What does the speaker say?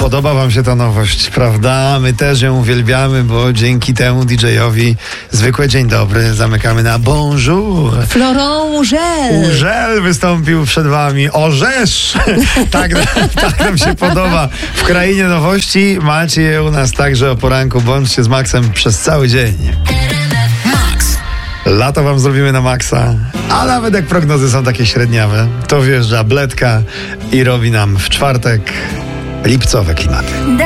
Podoba wam się ta nowość, prawda? My też ją uwielbiamy, bo dzięki temu DJ-owi zwykłe dzień dobry zamykamy na bonjour. Florent Urzel. Urzel wystąpił przed wami. Orzesz! tak nam się podoba. W krainie nowości macie je u nas także o poranku. Bądźcie z Maxem przez cały dzień. Lato wam zrobimy na maksa, a nawet jak prognozy są takie średniawe, to wjeżdża Bledka i robi nam w czwartek lipcowe klimaty.